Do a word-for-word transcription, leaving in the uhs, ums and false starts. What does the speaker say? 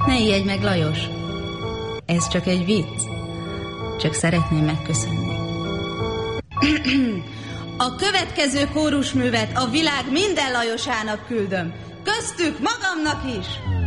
Ne ijedj meg, Lajos. Ez csak egy vicc. Csak szeretném megköszönni. A következő kórusművet a világ minden Lajosának küldöm. Köztük magamnak is.